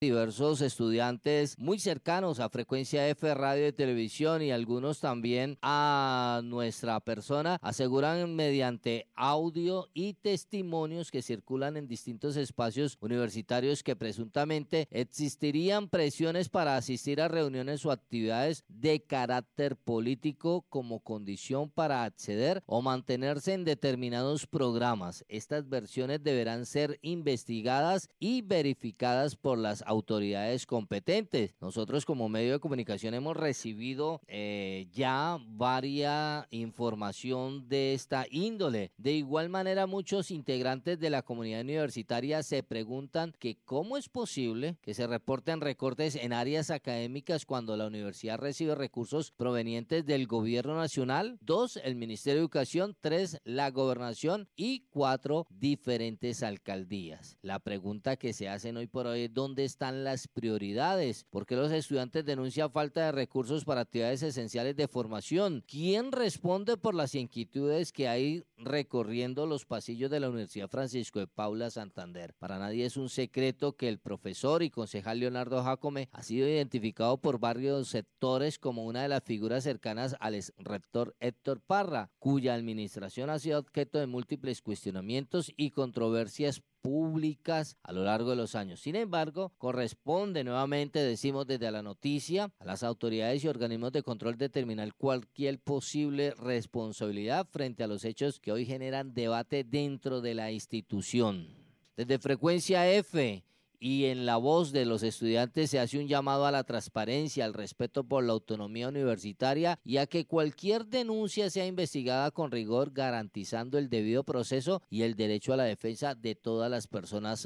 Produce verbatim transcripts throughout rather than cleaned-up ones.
Diversos estudiantes muy cercanos a Frecuencia F, radio y televisión, y algunos también a nuestra persona, aseguran mediante audio y testimonios que circulan en distintos espacios universitarios que presuntamente existirían presiones para asistir a reuniones o actividades de carácter político como condición para acceder o mantenerse en determinados programas. Estas versiones deberán ser investigadas y verificadas por las autoridades competentes. Nosotros como medio de comunicación hemos recibido eh, ya varia información de esta índole. De igual manera, muchos integrantes de la comunidad universitaria se preguntan que cómo es posible que se reporten recortes en áreas académicas cuando la universidad recibe recursos provenientes del gobierno nacional, dos, el Ministerio de Educación, tres, la gobernación y cuatro, diferentes alcaldías. La pregunta que se hacen hoy por hoy es ¿dónde está están las prioridades? ¿Por qué los estudiantes denuncian falta de recursos para actividades esenciales de formación? ¿Quién responde por las inquietudes que hay recorriendo los pasillos de la Universidad Francisco de Paula Santander? Para nadie es un secreto que el profesor y concejal Leonardo Jácome ha sido identificado por varios sectores como una de las figuras cercanas al rector Héctor Parra, cuya administración ha sido objeto de múltiples cuestionamientos y controversias públicas a lo largo de los años. Sin embargo, corresponde nuevamente, decimos desde la noticia, a las autoridades y organismos de control determinar cualquier posible responsabilidad frente a los hechos que hoy generan debate dentro de la institución. Desde Frecuencia F y en la voz de los estudiantes se hace un llamado a la transparencia, al respeto por la autonomía universitaria y a que cualquier denuncia sea investigada con rigor, garantizando el debido proceso y el derecho a la defensa de todas las personas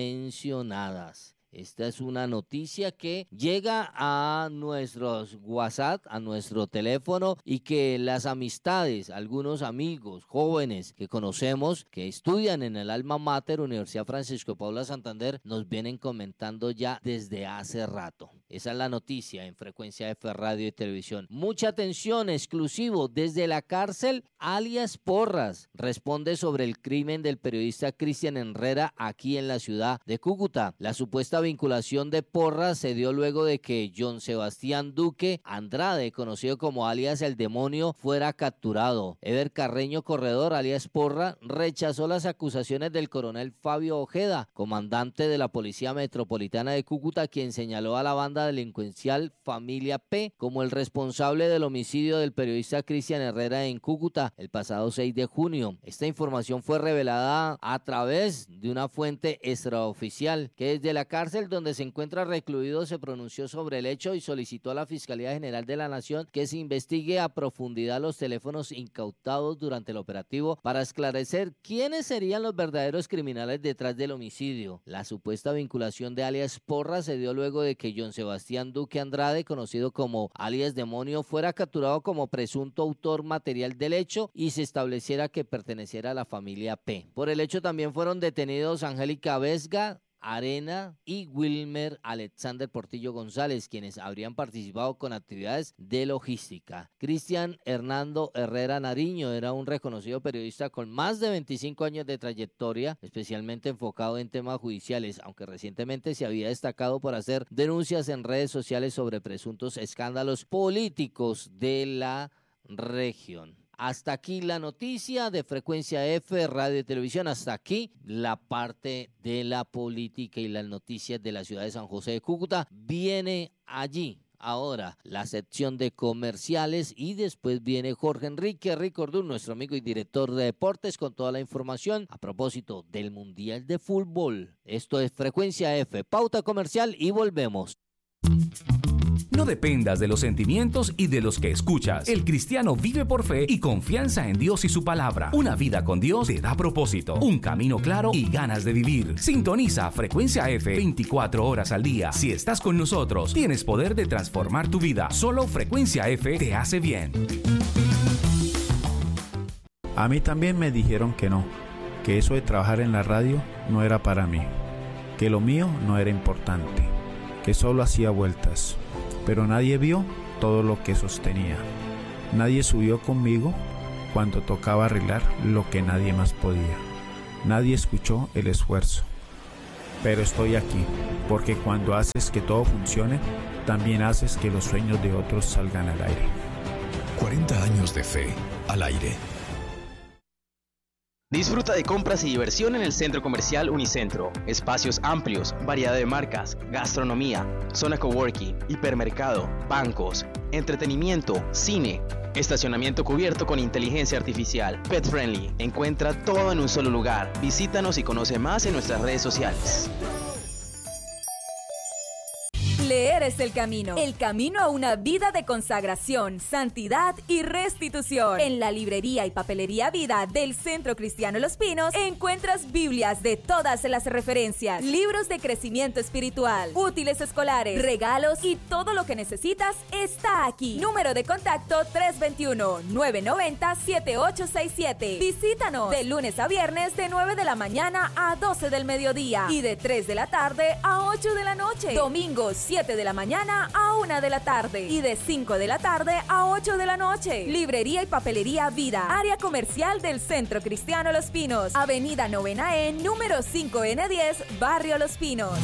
mencionadas. Esta es una noticia que llega a nuestros WhatsApp, a nuestro teléfono, y que las amistades, algunos amigos jóvenes que conocemos, que estudian en el alma mater Universidad Francisco de Paula Santander, nos vienen comentando ya desde hace rato. Esa es la noticia en Frecuencia F, radio y televisión. Mucha atención, exclusivo desde la cárcel, alias Porras responde sobre el crimen del periodista Cristian Herrera aquí en la ciudad de Cúcuta. La supuesta vinculación de Porras se dio luego de que John Sebastián Duque Andrade, conocido como alias El Demonio, fuera capturado. Ever Carreño Corredor, alias Porra, rechazó las acusaciones del coronel Fabio Ojeda, comandante de la Policía Metropolitana de Cúcuta, quien señaló a la banda delincuencial Familia P como el responsable del homicidio del periodista Cristian Herrera en Cúcuta el pasado seis de junio. Esta información fue revelada a través de una fuente extraoficial que desde la cárcel donde se encuentra recluido se pronunció sobre el hecho y solicitó a la Fiscalía General de la Nación que se investigue a profundidad los teléfonos incautados durante el operativo para esclarecer quiénes serían los verdaderos criminales detrás del homicidio. La supuesta vinculación de alias Porra se dio luego de que John Sebastián Duque Andrade, conocido como alias Demonio, fuera capturado como presunto autor material del hecho y se estableciera que perteneciera a la familia P. Por el hecho también fueron detenidos Angélica Vesga Arena y Wilmer Alexander Portillo González, quienes habrían participado con actividades de logística. Cristian Hernando Herrera Nariño era un reconocido periodista con más de veinticinco años de trayectoria, especialmente enfocado en temas judiciales, aunque recientemente se había destacado por hacer denuncias en redes sociales sobre presuntos escándalos políticos de la región. Hasta aquí la noticia de Frecuencia F, radio y televisión. Hasta aquí la parte de la política y las noticias de la ciudad de San José de Cúcuta. Viene allí ahora la sección de comerciales y después viene Jorge Enrique Ricordún, nuestro amigo y director de deportes, con toda la información a propósito del Mundial de Fútbol. Esto es Frecuencia F, pauta comercial y volvemos. No dependas de los sentimientos y de los que escuchas. El cristiano vive por fe y confianza en Dios y su palabra. Una vida con Dios te da propósito, un camino claro y ganas de vivir. Sintoniza Frecuencia F veinticuatro horas al día. Si estás con nosotros, tienes poder de transformar tu vida. Solo Frecuencia F te hace bien. A mí también me dijeron que no, que eso de trabajar en la radio no era para mí, que lo mío no era importante, que solo hacía vueltas. Pero nadie vio todo lo que sostenía. Nadie subió conmigo cuando tocaba arreglar lo que nadie más podía. Nadie escuchó el esfuerzo. Pero estoy aquí, porque cuando haces que todo funcione, también haces que los sueños de otros salgan al aire. cuarenta años de fe al aire. Disfruta de compras y diversión en el Centro Comercial Unicentro. Espacios amplios, variedad de marcas, gastronomía, zona coworking, hipermercado, bancos, entretenimiento, cine, estacionamiento cubierto con inteligencia artificial, pet friendly. Encuentra todo en un solo lugar. Visítanos y conoce más en nuestras redes sociales. Leer es el camino, el camino a una vida de consagración, santidad y restitución. En la librería y papelería Vida del Centro Cristiano Los Pinos encuentras Biblias de todas las referencias, libros de crecimiento espiritual, útiles escolares, regalos y todo lo que necesitas está aquí. Número de contacto tres dos uno, nueve nueve cero, siete ocho seis siete. Visítanos de lunes a viernes de nueve de la mañana a doce del mediodía y de tres de la tarde a ocho de la noche. Domingos siete de la mañana a una de la tarde y de cinco de la tarde a ocho de la noche. Librería y papelería Vida, área comercial del Centro Cristiano Los Pinos, Avenida Novena E, número cinco N diez, Barrio Los Pinos.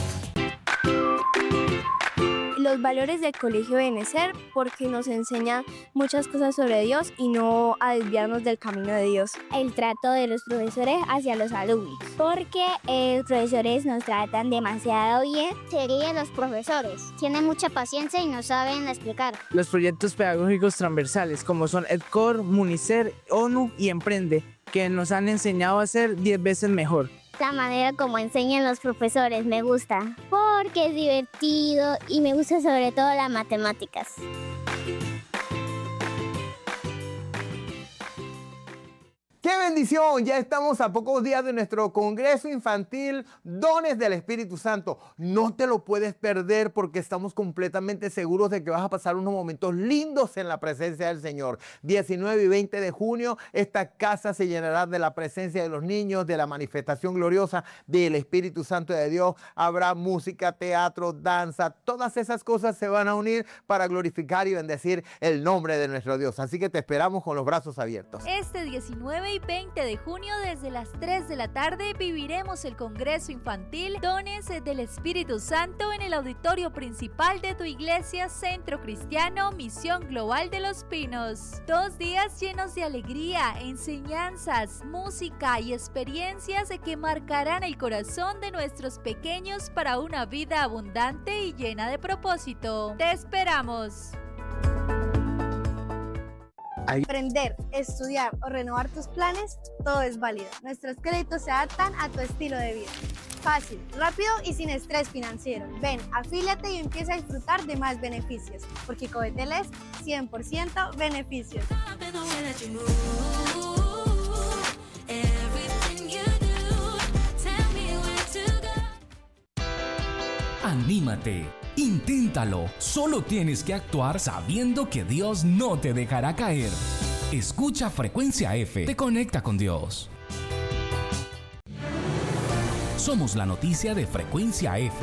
Los valores del Colegio Benecer, porque nos enseña muchas cosas sobre Dios y no a desviarnos del camino de Dios. El trato de los profesores hacia los alumnos, porque eh, los profesores nos tratan demasiado bien. Serían los profesores, tienen mucha paciencia y nos saben explicar. Los proyectos pedagógicos transversales, como son EdCor, Municer, ONU y Emprende, que nos han enseñado a ser diez veces mejor. La manera como enseñan los profesores me gusta, porque es divertido y me gusta sobre todo las matemáticas. ¡Qué bendición! Ya estamos a pocos días de nuestro Congreso Infantil Dones del Espíritu Santo. No te lo puedes perder porque estamos completamente seguros de que vas a pasar unos momentos lindos en la presencia del Señor. diecinueve y veinte de junio, esta casa se llenará de la presencia de los niños, de la manifestación gloriosa del Espíritu Santo de Dios. Habrá música, teatro, danza, todas esas cosas se van a unir para glorificar y bendecir el nombre de nuestro Dios. Así que te esperamos con los brazos abiertos. Este diecinueve y veinte de junio desde las tres de la tarde viviremos el Congreso Infantil Dones del Espíritu Santo en el auditorio principal de tu iglesia Centro Cristiano Misión Global de Los Pinos. Dos días llenos de alegría, enseñanzas, música y experiencias que marcarán el corazón de nuestros pequeños para una vida abundante y llena de propósito. ¡Te esperamos! Aprender, estudiar o renovar tus planes, todo es válido. Nuestros créditos se adaptan a tu estilo de vida. Fácil, rápido y sin estrés financiero. Ven, afíliate y empieza a disfrutar de más beneficios, porque Covetel es cien por ciento beneficios. Anímate, inténtalo. Solo tienes que actuar sabiendo que Dios no te dejará caer. Escucha Frecuencia F, te conecta con Dios. Somos la noticia de Frecuencia F.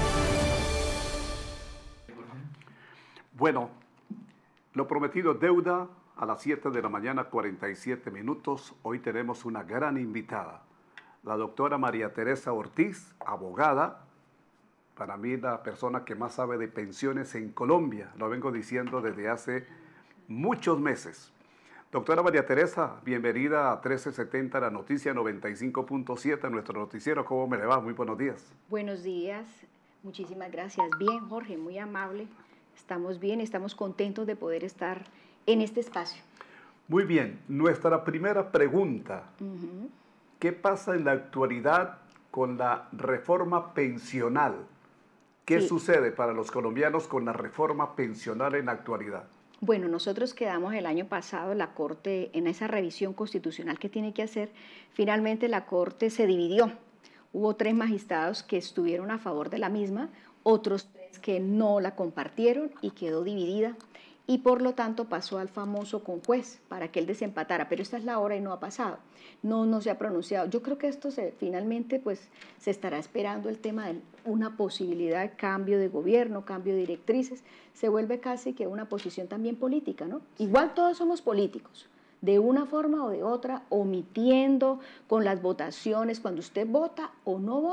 Bueno, lo prometido es deuda. A las siete de la mañana, cuarenta y siete minutos. Hoy tenemos una gran invitada, la doctora María Teresa Ortiz, abogada. Para mí, la persona que más sabe de pensiones en Colombia. Lo vengo diciendo desde hace muchos meses. Doctora María Teresa, bienvenida a trece setenta, la noticia noventa y cinco punto siete, nuestro noticiero. ¿Cómo me le va? Muy buenos días. Buenos días, muchísimas gracias. Bien, Jorge, muy amable. Estamos bien, estamos contentos de poder estar en este espacio. Muy bien, nuestra primera pregunta. Uh-huh. ¿Qué pasa en la actualidad con la reforma pensional? ¿Qué sí. sucede para los colombianos con la reforma pensional en la actualidad? Bueno, nosotros quedamos el año pasado, la Corte, en esa revisión constitucional que tiene que hacer, finalmente la Corte se dividió. Hubo tres magistrados que estuvieron a favor de la misma, otros tres que no la compartieron y quedó dividida. Y por lo tanto pasó al famoso conjuez para que él desempatara, pero esta es la hora y no ha pasado, no, no se ha pronunciado. Yo creo que esto se, finalmente pues, se estará esperando el tema de una posibilidad de cambio de gobierno, cambio de directrices, se vuelve casi que una posición también política, ¿no? Igual todos somos políticos, de una forma o de otra, omitiendo con las votaciones, cuando usted vota o no vota,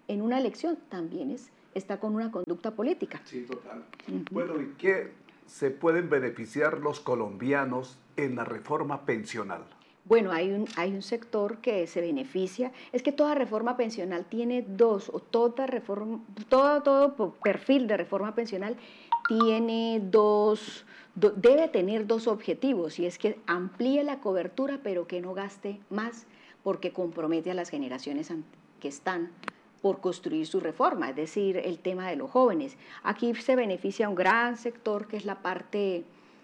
en una elección también es, está con una conducta política. Sí, total. Uh-huh. Bueno, ¿y qué se pueden beneficiar los colombianos en la reforma pensional? Bueno, hay un, hay un sector que se beneficia. Es que toda reforma pensional tiene dos, o toda reforma, todo, todo perfil de reforma pensional tiene dos, do, debe tener dos objetivos, y es que amplíe la cobertura, pero que no gaste más, porque compromete a las generaciones que están por construir su reforma, es decir, el tema de los jóvenes. Aquí se beneficia un gran sector que es la parte,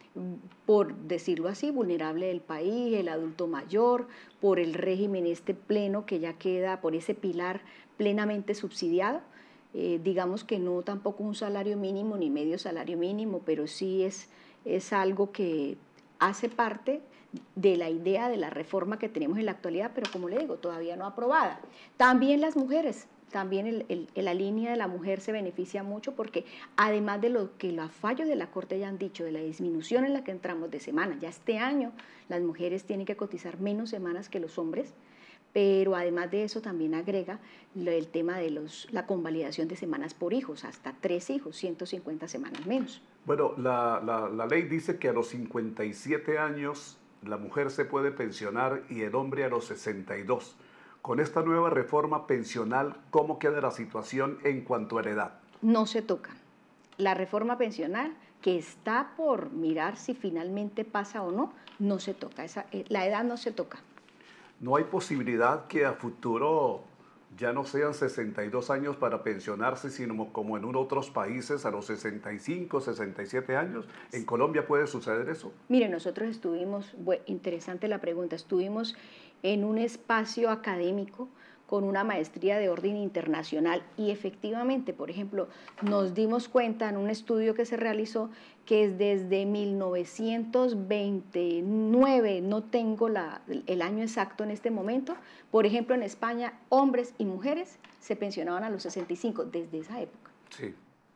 por decirlo así, vulnerable del país, el adulto mayor, por el régimen este pleno que ya queda, por ese pilar plenamente subsidiado. Eh, digamos que no tampoco un salario mínimo ni medio salario mínimo, pero sí es, es algo que hace parte de la idea de la reforma que tenemos en la actualidad, pero como le digo, todavía no aprobada. También las mujeres. También el, el, la línea de la mujer se beneficia mucho porque además de lo que los fallos de la Corte ya han dicho, de la disminución en la que entramos de semanas, ya este año las mujeres tienen que cotizar menos semanas que los hombres, pero además de eso también agrega el tema de los, la convalidación de semanas por hijos, hasta tres hijos, ciento cincuenta semanas menos. Bueno, la, la, la ley dice que a los cincuenta y siete años la mujer se puede pensionar y el hombre a los sesenta y dos. Con esta nueva reforma pensional, ¿cómo queda la situación en cuanto a la edad? No se toca. La reforma pensional, que está por mirar si finalmente pasa o no, no se toca. Esa, la edad no se toca. ¿No hay posibilidad que a futuro ya no sean sesenta y dos años para pensionarse, sino como en otros países a los sesenta y cinco, sesenta y siete años? ¿En Colombia puede suceder eso? Mire, nosotros estuvimos, bueno, interesante la pregunta, estuvimos en un espacio académico con una maestría de orden internacional y efectivamente, por ejemplo, nos dimos cuenta en un estudio que se realizó que desde mil novecientos veintinueve, no tengo la, el año exacto en este momento, por ejemplo, en España, hombres y mujeres se pensionaban a los sesenta y cinco, desde esa época. Sí.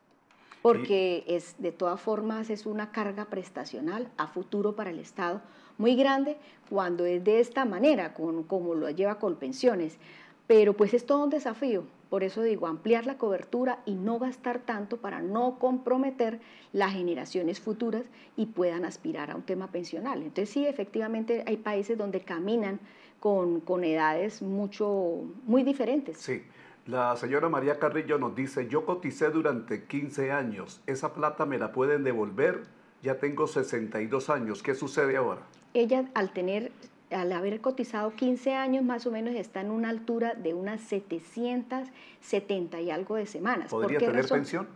Porque es, de todas formas es una carga prestacional a futuro para el Estado muy grande cuando es de esta manera, con, como lo lleva Colpensiones. Pero pues es todo un desafío, por eso digo, ampliar la cobertura y no gastar tanto para no comprometer las generaciones futuras y puedan aspirar a un tema pensional. Entonces sí, efectivamente hay países donde caminan con, con edades mucho, muy diferentes. Sí. La señora María Carrillo nos dice, yo coticé durante quince años, ¿esa plata me la pueden devolver? Ya tengo sesenta y dos años, ¿qué sucede ahora? Ella, al tener, al haber cotizado quince años, más o menos está en una altura de unas setecientas setenta y algo de semanas. ¿Podría tener razón? pensión?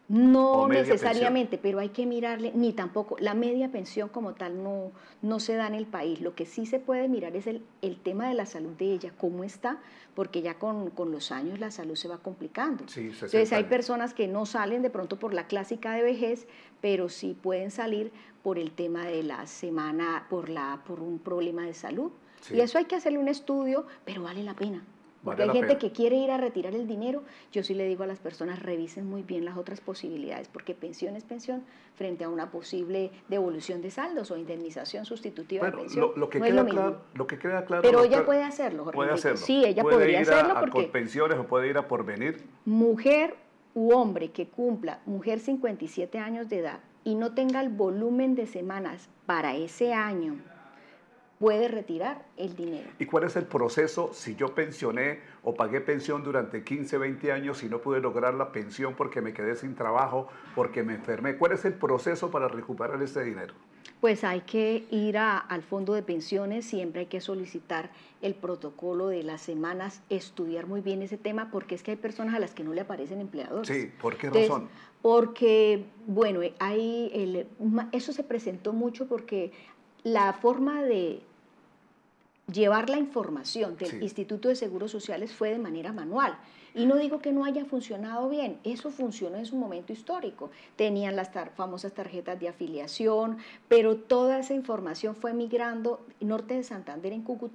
No necesariamente, pensión. Pero hay que mirarle, ni tampoco, la media pensión como tal no, no se da en el país. Lo que sí se puede mirar es el, el tema de la salud de ella, cómo está, porque ya con, con los años la salud se va complicando. Sí, Entonces hay personas que no salen de pronto por la clásica de vejez, pero sí pueden salir por el tema de la semana, por, la, por un problema de salud. Sí. Y eso hay que hacerle un estudio, pero vale la pena. Porque hay gente que quiere ir a retirar el dinero. Yo sí le digo a las personas, revisen muy bien las otras posibilidades, porque pensión es pensión frente a una posible devolución de saldos o indemnización sustitutiva bueno, de pensión. Lo, lo, que no queda es lo claro, mismo. lo que queda claro... Pero doctor, ella puede hacerlo, Jorge Puede Enrique. hacerlo. Sí, ella puede podría ir hacerlo a, porque... a Colpensiones o puede ir a Porvenir. Mujer u hombre que cumpla, mujer cincuenta y siete años de edad, y no tenga el volumen de semanas para ese año, puede retirar el dinero. ¿Y cuál es el proceso si yo pensioné o pagué pensión durante quince, veinte años y no pude lograr la pensión porque me quedé sin trabajo, porque me enfermé? ¿Cuál es el proceso para recuperar ese dinero? Pues hay que ir a, al fondo de pensiones, siempre hay que solicitar el protocolo de las semanas, estudiar muy bien ese tema, porque es que hay personas a las que no le aparecen empleadores. Sí, ¿por qué Entonces, razón? Porque, bueno, hay el, eso se presentó mucho porque la forma de llevar la información del sí. Instituto de Seguros Sociales fue de manera manual. Y no digo que no haya funcionado bien, eso funcionó en su momento histórico. Tenían las tar- famosas tarjetas de afiliación, pero toda esa información fue migrando. Norte de Santander, en Cúcuta,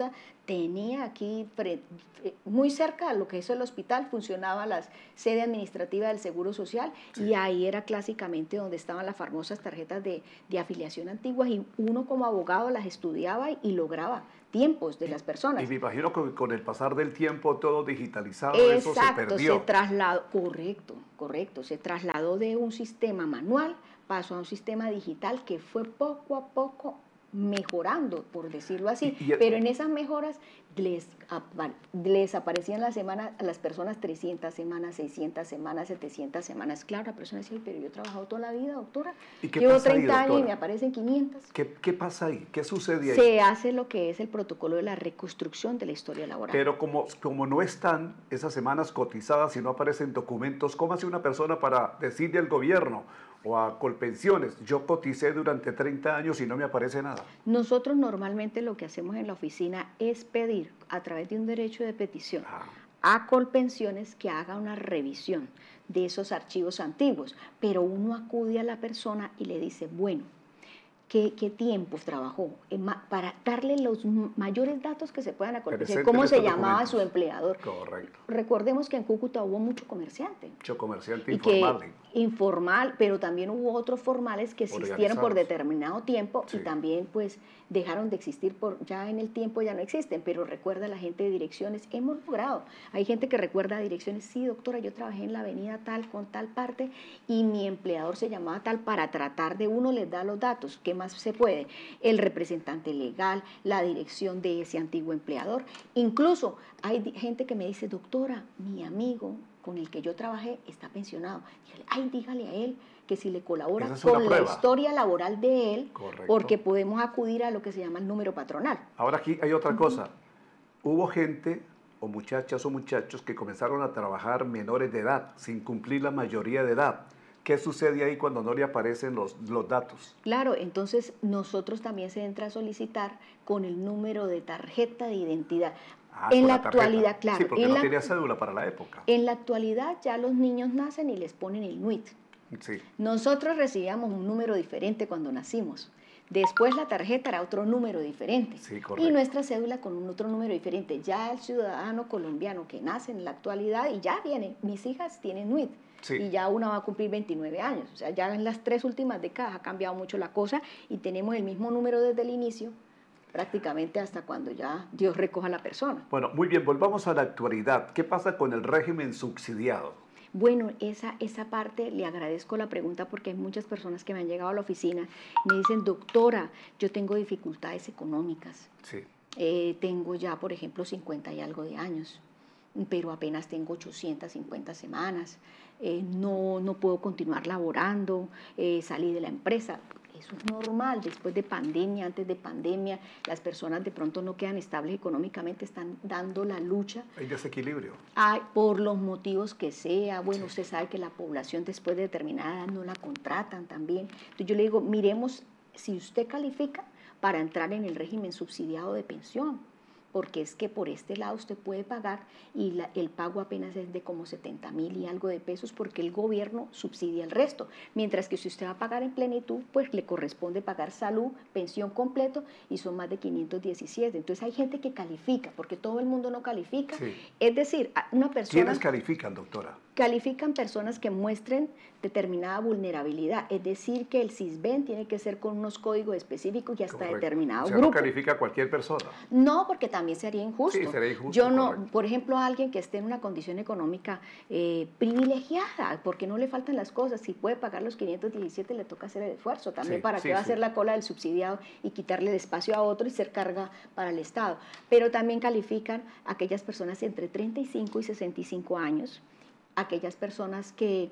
tenía aquí, muy cerca a lo que es el hospital, funcionaba la sede administrativa del Seguro Social, sí. Y ahí era clásicamente donde estaban las famosas tarjetas de, de afiliación antiguas, y uno como abogado las estudiaba y, y lograba tiempos de las personas. Y me imagino que con el pasar del tiempo todo digitalizado, Exacto, eso se perdió. se trasladó, correcto, correcto, se trasladó de un sistema manual, pasó a un sistema digital que fue poco a poco mejorando, por decirlo así, y, y, pero en esas mejoras les, les aparecían la semana, a las personas trescientas semanas, seiscientas semanas, setecientas semanas. Claro, la persona decía, pero yo he trabajado toda la vida, doctora, llevo treinta años y me aparecen quinientas. ¿Qué, ¿Qué pasa ahí? ¿Qué sucede ahí? Se hace lo que es el protocolo de la reconstrucción de la historia laboral. Pero como, como no están esas semanas cotizadas y no aparecen documentos, ¿cómo hace una persona para decirle al gobierno o a Colpensiones, yo coticé durante treinta años y no me aparece nada? Nosotros normalmente lo que hacemos en la oficina es pedir a través de un derecho de petición ah. a Colpensiones que haga una revisión de esos archivos antiguos, pero uno acude a la persona y le dice, bueno, ¿Qué, qué tiempos trabajó? Para darle los mayores datos que se puedan acontecer. ¿Cómo se llamaba documentos. Su empleador? Correcto. Recordemos que en Cúcuta hubo mucho comerciante. Mucho comerciante y informal. Que, informal, pero también hubo otros formales que existieron por determinado tiempo sí. y también pues dejaron de existir por ya en el tiempo, ya no existen. Pero recuerda la gente de direcciones, hemos logrado. Hay gente que recuerda direcciones, sí, doctora, yo trabajé en la avenida tal, con tal parte, y mi empleador se llamaba tal, para tratar de uno les da los datos. ¿Qué más se puede? El representante legal, la dirección de ese antiguo empleador. Incluso hay gente que me dice, doctora, mi amigo con el que yo trabajé está pensionado. Dígale, ay, dígale a él que si le colabora es con la historia laboral de él, correcto, porque podemos acudir a lo que se llama el número patronal. Ahora aquí hay otra cosa. Uh-huh. Hubo gente o muchachas o muchachos que comenzaron a trabajar menores de edad, sin cumplir la mayoría de edad. ¿Qué sucede ahí cuando no le aparecen los, los datos? Claro, entonces nosotros también se entra a solicitar con el número de tarjeta de identidad. Ah, en la, la actualidad, claro. Sí, porque en no la, tenía cédula para la época. En la actualidad ya los niños nacen y les ponen el N U I T. Sí. Nosotros recibíamos un número diferente cuando nacimos. Después la tarjeta era otro número diferente. Sí, correcto. Y nuestra cédula con un otro número diferente. Ya el ciudadano colombiano que nace en la actualidad, y ya viene, mis hijas tienen N U I T. Sí. Y ya una va a cumplir veintinueve años. O sea, ya en las tres últimas décadas ha cambiado mucho la cosa y tenemos el mismo número desde el inicio, prácticamente hasta cuando ya Dios recoja a la persona. Bueno, muy bien, volvamos a la actualidad. ¿Qué pasa con el régimen subsidiado? Bueno, esa, esa parte le agradezco la pregunta porque hay muchas personas que me han llegado a la oficina y me dicen, doctora, yo tengo dificultades económicas. Sí. Eh, tengo ya, por ejemplo, cincuenta y algo de años, pero apenas tengo ochocientas cincuenta semanas. Eh, no, no puedo continuar laborando, eh, salí de la empresa. Eso es normal, después de pandemia, antes de pandemia, las personas de pronto no quedan estables económicamente, están dando la lucha. Hay desequilibrio. Hay, por los motivos que sea, bueno, sí. Usted sabe que la población después de determinada edad no la contratan también. Entonces yo le digo, miremos si usted califica para entrar en el régimen subsidiado de pensión, porque es que por este lado usted puede pagar y la, el pago apenas es de como setenta mil y algo de pesos porque el gobierno subsidia el resto, mientras que si usted va a pagar en plenitud, pues le corresponde pagar salud, pensión completo y son más de quinientos diecisiete. Entonces hay gente que califica, porque todo el mundo no califica. Sí. Es decir, una persona... ¿Quiénes califican, doctora? Califican personas que muestren determinada vulnerabilidad, es decir, que el SISBEN tiene que ser con unos códigos específicos y hasta correcto. Determinado o sea, grupo. ¿No califica a cualquier persona? No, porque también sería injusto. Sí, sería injusto. Yo no, correcto. Por ejemplo, alguien que esté en una condición económica eh, privilegiada, porque no le faltan las cosas, si puede pagar los quinientos diecisiete le toca hacer el esfuerzo también, sí, para sí, que va sí. a hacer la cola del subsidiado y quitarle el espacio a otro y ser carga para el Estado. Pero también califican a aquellas personas entre treinta y cinco y sesenta y cinco años, aquellas personas que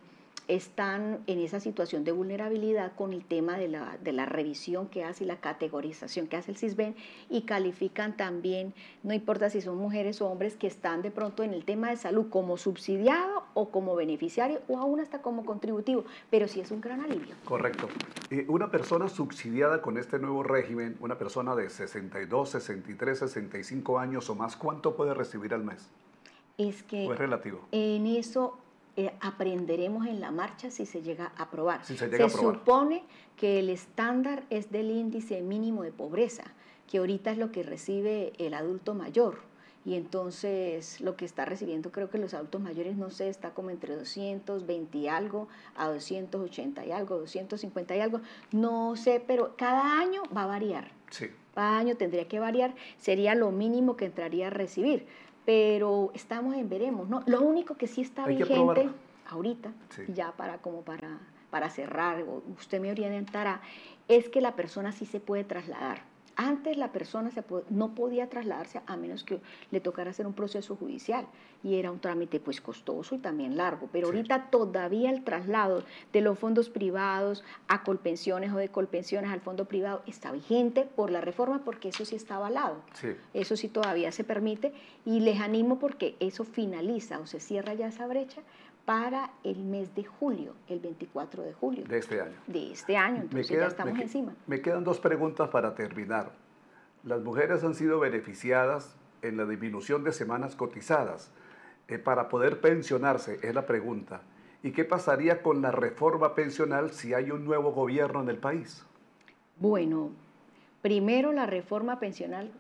están en esa situación de vulnerabilidad con el tema de la, de la revisión que hace y la categorización que hace el SISBEN, y califican también, no importa si son mujeres o hombres, que están de pronto en el tema de salud como subsidiado o como beneficiario o aún hasta como contributivo, pero sí es un gran alivio. Correcto. Eh, una persona subsidiada con este nuevo régimen, una persona de sesenta y dos, sesenta y tres, sesenta y cinco años o más, ¿cuánto puede recibir al mes? Es que ¿O es relativo? En eso eh, aprenderemos en la marcha si se llega a aprobar. Si se llega se a aprobar. supone que el estándar es del índice mínimo de pobreza, que ahorita es lo que recibe el adulto mayor. Y entonces lo que está recibiendo, creo que los adultos mayores, no sé, está como entre doscientos veinte y algo a doscientos ochenta y algo, doscientos cincuenta y algo, no sé, pero cada año va a variar. Sí. Cada año tendría que variar, sería lo mínimo que entraría a recibir, pero estamos en veremos, ¿no? Lo único que sí está Hay que vigente probarlo. ahorita, Sí. ya para como para, para cerrar, usted me orientará, es que la persona sí se puede trasladar. Antes la persona se po- no podía trasladarse a menos que le tocara hacer un proceso judicial y era un trámite pues costoso y también largo, pero Sí. ahorita todavía el traslado de los fondos privados a colpensiones o de colpensiones al fondo privado está vigente por la reforma porque eso sí está avalado, Sí. eso sí todavía se permite y les animo porque eso finaliza o se cierra ya esa brecha para el mes de julio, el veinticuatro de julio De este año. de este año, Me entonces quedan- ya estamos me que- encima. Me quedan dos preguntas para terminar. Las mujeres han sido beneficiadas en la disminución de semanas cotizadas. Eh, para poder pensionarse, es la pregunta. ¿Y qué pasaría con la reforma pensional si hay un nuevo gobierno en el país? Bueno, primero la reforma pensional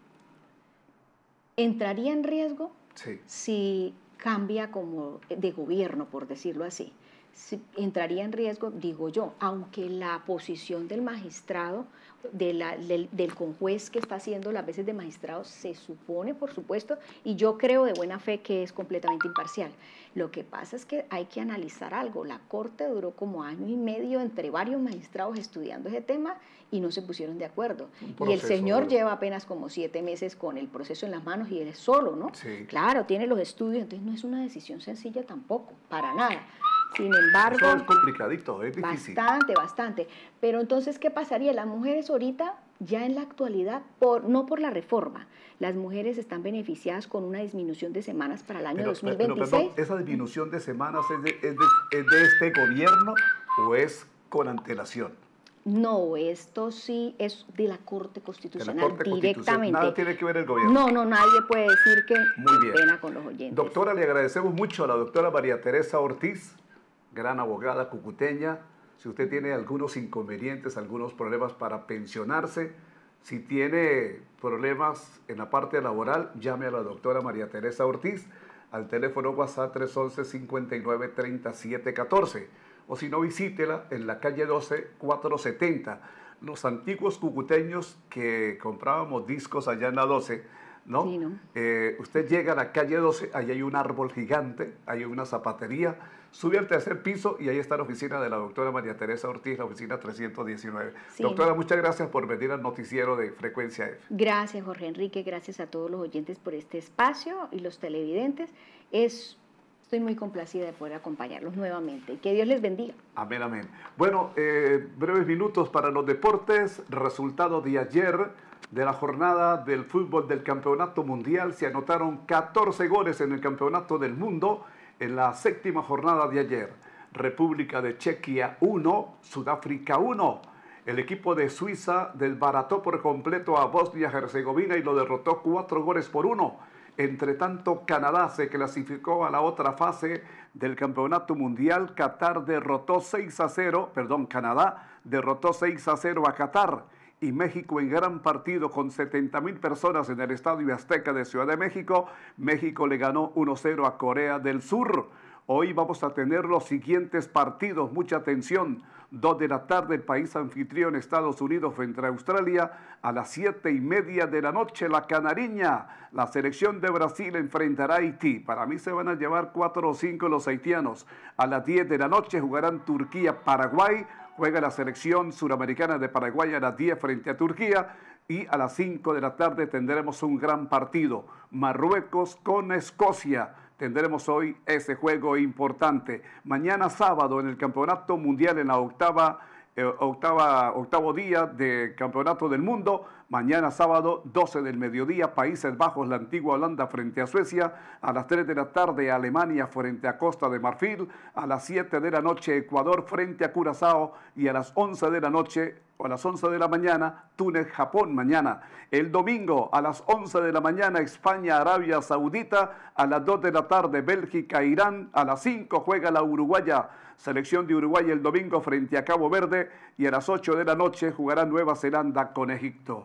entraría en riesgo Sí. si cambia como de gobierno, por decirlo así. Si- entraría en riesgo, digo yo, aunque la posición del magistrado, de la- del, del conjuez que está haciendo las veces de magistrado, se supone, por supuesto, y yo creo de buena fe que es completamente imparcial. Lo que pasa es que hay que analizar algo. La Corte duró como año y medio entre varios magistrados estudiando ese tema y no se pusieron de acuerdo. Y el proceso, señor ¿verdad? lleva apenas como siete meses con el proceso en las manos y él es solo, ¿no? Sí. Claro, tiene los estudios, entonces no es una decisión sencilla tampoco, para nada. Sin embargo, Eso es complicadito, es difícil. bastante, bastante. Pero entonces, ¿qué pasaría? Las mujeres ahorita, ya en la actualidad, por, no por la reforma, las mujeres están beneficiadas con una disminución de semanas para el año Pero, dos mil pero, veintiséis. perdón, ¿esa disminución de semanas es de, es de- es de este gobierno o es con antelación? No, esto sí es de la Corte De la Constitucional Corte Constitucional. directamente. Nada tiene que ver el gobierno. No, no, nadie puede decir que Muy bien. pena con los oyentes. Doctora, le agradecemos mucho a la doctora María Teresa Ortiz, gran abogada cucuteña. Si usted tiene algunos inconvenientes, algunos problemas para pensionarse, si tiene problemas en la parte laboral, llame a la doctora María Teresa Ortiz al teléfono WhatsApp tres once, cincuenta y nueve, treinta y siete catorce. O si no, visítela en la calle doce, cuatrocientos setenta. Los antiguos cucuteños que comprábamos discos allá en la doce, ¿no? Sí, ¿no? Eh, usted llega a la calle doce, ahí hay un árbol gigante, hay una zapatería, sube al tercer piso y ahí está la oficina de la doctora María Teresa Ortiz, la oficina trescientos diecinueve. Sí. Doctora, muchas gracias por venir al noticiero de Frecuencia F. Gracias, Jorge Enrique, gracias a todos los oyentes por este espacio y los televidentes. Es, estoy muy complacida de poder acompañarlos nuevamente. Que Dios les bendiga. Amén, amén. Bueno, eh, breves minutos para los deportes. Resultado de ayer de la jornada del fútbol del Campeonato Mundial. Se anotaron catorce goles en el Campeonato del Mundo en la séptima jornada de ayer. República de Chequia uno, Sudáfrica uno. El equipo de Suiza desbarató por completo a Bosnia-Herzegovina y lo derrotó cuatro goles por uno. Entre tanto, Canadá se clasificó a la otra fase del Campeonato Mundial. Qatar derrotó seis a cero, perdón, Canadá derrotó seis a cero a Qatar. Y México en gran partido con setenta mil personas en el Estadio Azteca de Ciudad de México. México le ganó uno cero a Corea del Sur. Hoy vamos a tener los siguientes partidos, mucha atención. dos de la tarde, el país anfitrión Estados Unidos frente a Australia. A las siete y media de la noche, la Canariña. La selección de Brasil enfrentará a Haití. Para mí se van a llevar cuatro o cinco los haitianos. A las diez de la noche jugarán Turquía-Paraguay. Juega la selección suramericana de Paraguay a las diez frente a Turquía. Y a las cinco de la tarde tendremos un gran partido. Marruecos con Escocia. Tendremos hoy ese juego importante. Mañana sábado en el Campeonato Mundial en la octava, eh, octava, octavo día de Campeonato del Mundo. Mañana sábado, doce del mediodía, Países Bajos, la antigua Holanda frente a Suecia. A las tres de la tarde, Alemania frente a Costa de Marfil. A las siete de la noche, Ecuador frente a Curazao. Y a las once de la noche, o a las once de la mañana, Túnez, Japón mañana. El domingo, a las once de la mañana, España, Arabia Saudita. A las dos de la tarde, Bélgica, Irán. A las cinco juega la uruguaya selección de Uruguay el domingo frente a Cabo Verde. Y a las ocho de la noche jugará Nueva Zelanda con Egipto.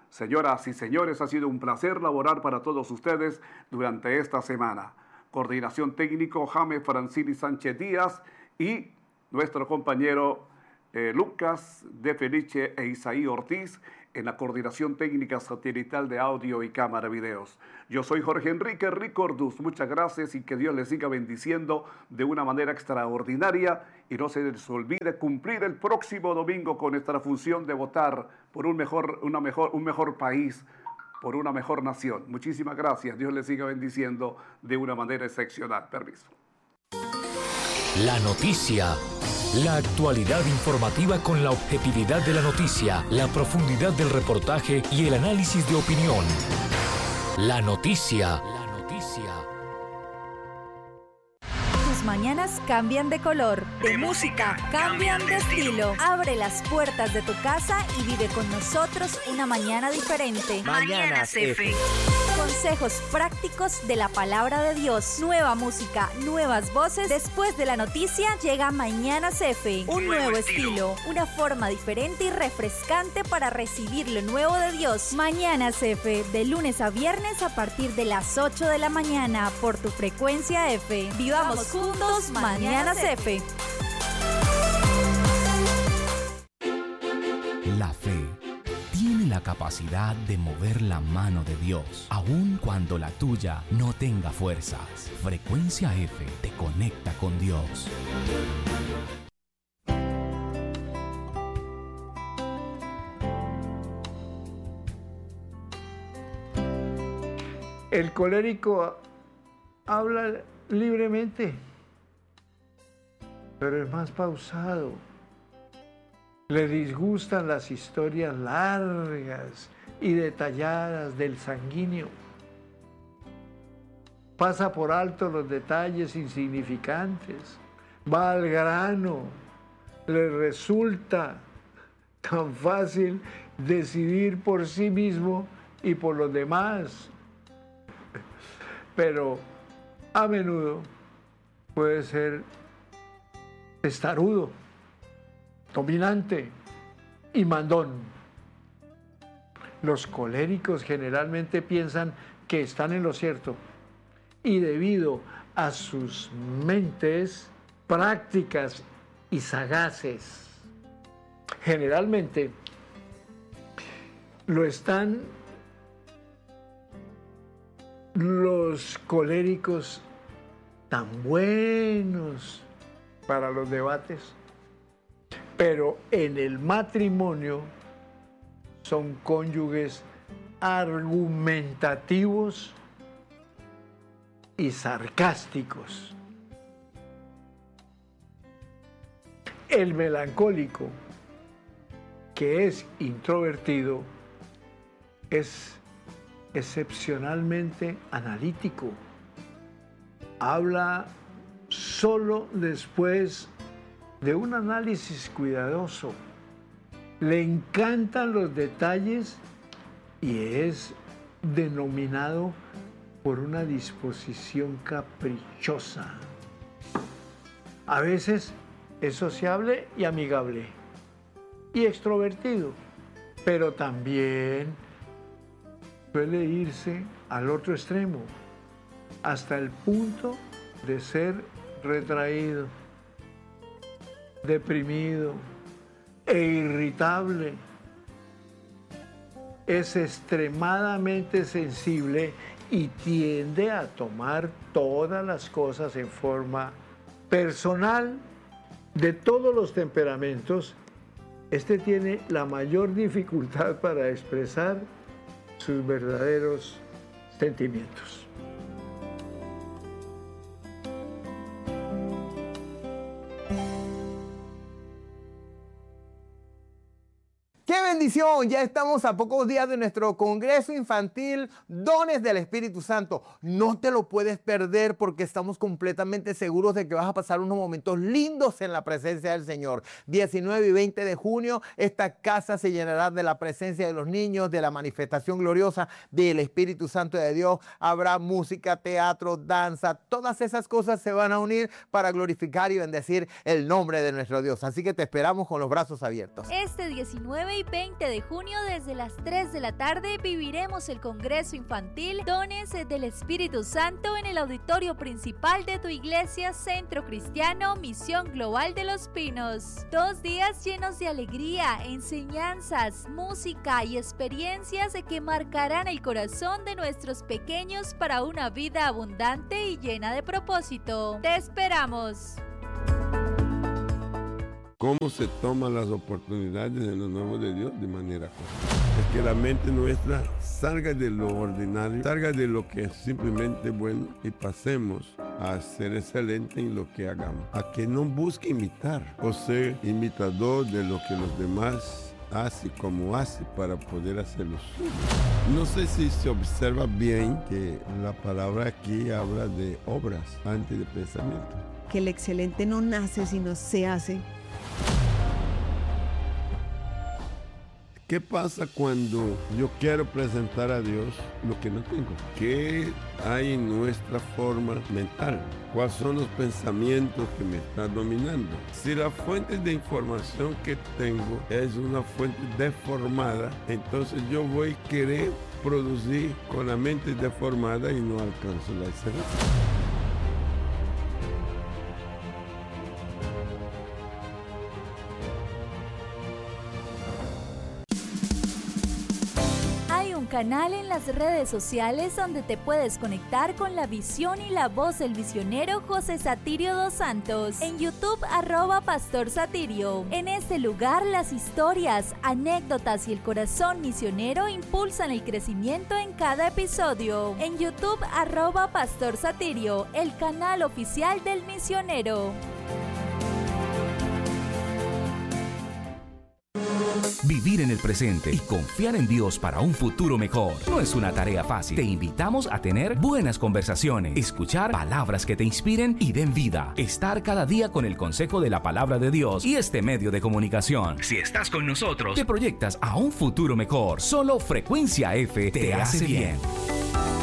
Señoras y señores, ha sido un placer laborar para todos ustedes durante esta semana. Coordinación técnico, Jaime Francini Sánchez Díaz y nuestro compañero eh, Lucas de Felice e Isaí Ortiz en la coordinación técnica satelital de audio y cámara videos. Yo soy Jorge Enrique Ricordus. Muchas gracias y que Dios les siga bendiciendo de una manera extraordinaria. Y no se les olvide cumplir el próximo domingo con nuestra función de votar por un mejor, una mejor, un mejor país, por una mejor nación. Muchísimas gracias. Dios les siga bendiciendo de una manera excepcional. Permiso. La noticia. La actualidad informativa con la objetividad de la noticia, la profundidad del reportaje y el análisis de opinión. La noticia. La noticia. Tus mañanas cambian de color, de, de música, cambian de estilo. Abre las puertas de tu casa y vive con nosotros una mañana diferente. Mañanas F. Consejos prácticos de la palabra de Dios. Nueva música, nuevas voces. Después de la noticia llega Mañanas F. Un nuevo, nuevo estilo. estilo, una forma diferente y refrescante para recibir lo nuevo de Dios. Mañanas F, de lunes a viernes a partir de las ocho de la mañana por tu frecuencia F. Vivamos juntos Mañanas F. La fe tiene la capacidad de mover la mano de Dios, aun cuando la tuya no tenga fuerzas. Frecuencia F te conecta con Dios. El colérico habla libremente, pero es más pausado. Le disgustan las historias largas y detalladas del sanguíneo. Pasa por alto los detalles insignificantes. Va al grano. Le resulta tan fácil decidir por sí mismo y por los demás. Pero a menudo puede ser testarudo, dominante y mandón. Los coléricos generalmente piensan que están en lo cierto y debido a sus mentes prácticas y sagaces, generalmente lo están los coléricos tan buenos para los debates, pero en el matrimonio son cónyuges argumentativos y sarcásticos. El melancólico, que es introvertido, es excepcionalmente analítico. Habla solo después de un análisis cuidadoso. Le encantan los detalles y es denominado por una disposición caprichosa. A veces es sociable y amigable y extrovertido, pero también suele irse al otro extremo, hasta el punto de ser retraído, deprimido e irritable. Es extremadamente sensible y tiende a tomar todas las cosas en forma personal. De todos los temperamentos, este tiene la mayor dificultad para expresar sus verdaderos sentimientos. ¡Qué bendición! Ya estamos a pocos días de nuestro Congreso Infantil Dones del Espíritu Santo. No te lo puedes perder porque estamos completamente seguros de que vas a pasar unos momentos lindos en la presencia del Señor. diecinueve y veinte de junio, esta casa se llenará de la presencia de los niños, de la manifestación gloriosa del Espíritu Santo de Dios. Habrá música, teatro, danza, todas esas cosas se van a unir para glorificar y bendecir el nombre de nuestro Dios. Así que te esperamos con los brazos abiertos. Este diecinueve y veinte de junio desde las tres de la tarde viviremos el Congreso Infantil Dones del Espíritu Santo en el auditorio principal de tu iglesia Centro Cristiano Misión Global de Los Pinos. Dos días llenos de alegría, enseñanzas, música y experiencias que marcarán el corazón de nuestros pequeños para una vida abundante y llena de propósito. ¡Te esperamos! ¿Cómo se toman las oportunidades en lo nuevo de Dios? De manera correcta. Es que la mente nuestra salga de lo ordinario, salga de lo que es simplemente bueno y pasemos a ser excelente en lo que hagamos. A que no busque imitar o ser imitador de lo que los demás hace como hace para poder hacerlo suyo. No sé si se observa bien que la palabra aquí habla de obras antes de pensamiento. Que el excelente no nace sino se hace. ¿Qué pasa cuando yo quiero presentar a Dios lo que no tengo? ¿Qué hay en nuestra forma mental? ¿Cuáles son los pensamientos que me están dominando? Si la fuente de información que tengo es una fuente deformada, entonces yo voy a querer producir con la mente deformada y no alcanzo la excelencia. Canal en las redes sociales donde te puedes conectar con la visión y la voz del visionero José Satirio dos Santos. En YouTube, arroba Pastor Satirio. En este lugar, las historias, anécdotas y el corazón misionero impulsan el crecimiento en cada episodio. En YouTube, arroba Pastor Satirio, el canal oficial del misionero. Vivir en el presente y confiar en Dios para un futuro mejor no es una tarea fácil. Te invitamos a tener buenas conversaciones, escuchar palabras que te inspiren y den vida, estar cada día con el consejo de la palabra de Dios y este medio de comunicación. Si estás con nosotros, te proyectas a un futuro mejor. Solo Frecuencia F te, te hace bien. bien.